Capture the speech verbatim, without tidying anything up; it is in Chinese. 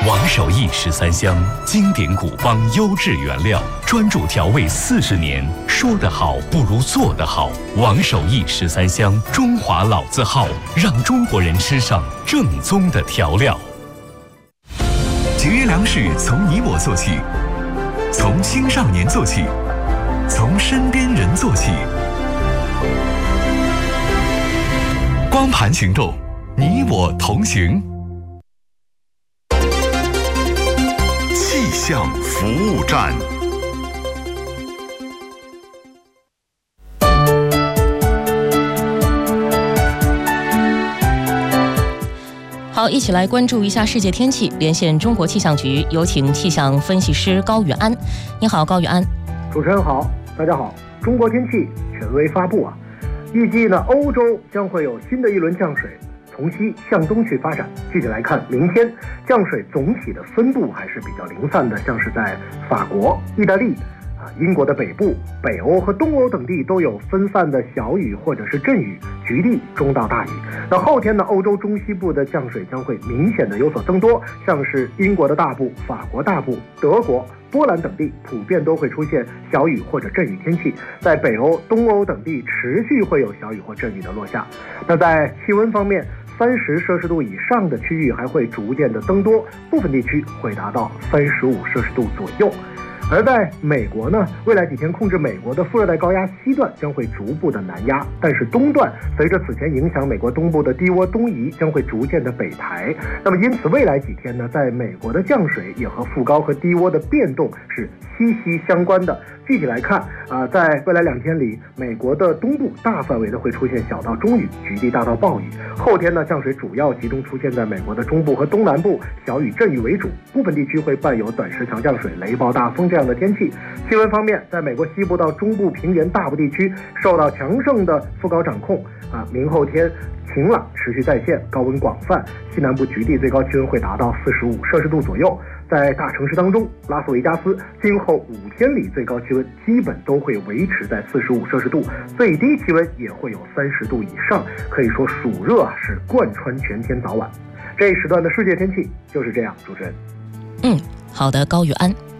王守义十三香，经典古方优质原料，专注调味四十年，说得好不如做得好。王守义十三香，中华老字号，让中国人吃上正宗的调料。 节约粮食从你我做起，从青少年做起，从身边人做起。光盘行动，你我同行。气象服务站。 好，一起来关注一下世界天气。连线中国气象局，有请气象分析师高宇安。你好，高宇安。 主持人好，大家好。中国天气权威发布啊，预计呢，欧洲将会有新的一轮降水从西向东去发展。具体来看，明天降水总体的分布还是比较零散的，像是在法国、意大利啊、英国的北部、北欧和东欧等地都有分散的小雨或者是阵雨，局地中到大雨。那后天呢，欧洲中西部的降水将会明显的有所增多，像是英国的大部、法国大部、德国、波兰等地普遍都会出现小雨或者阵雨天气，在北欧、东欧等地持续会有小雨或阵雨的落下。那在气温方面，三十摄氏度以上的区域还会逐渐的增多，部分地区会达到三十五摄氏度左右。而在美国呢，未来几天控制美国的副热带高压西段将会逐步的南压，但是东段随着此前影响美国东部的低涡东移，将会逐渐的北抬。那么因此未来几天呢，在美国的降水也和副高和低涡的变动是息息相关的。具体来看啊、呃，在未来两天里，美国的东部大范围的会出现小到中雨，局地大到暴雨。后天呢，降水主要集中出现在美国的中部和东南部，小雨阵雨为主，部分地区会伴有短时强降水、雷暴大风这样的天气。气温方面，在美国西部到中部平原大部地区受到强盛的副高掌控啊，明后天晴朗持续在线，高温广泛，西南部局地最高气温会达到四十五摄氏度左右。在大城市当中，拉斯维加斯今后五天里最高气温基本都会维持在四十五摄氏度，最低气温也会有三十度以上，可以说暑热啊是贯穿全天早晚。这一时段的世界天气就是这样，主持人。 嗯，好的，高宇安。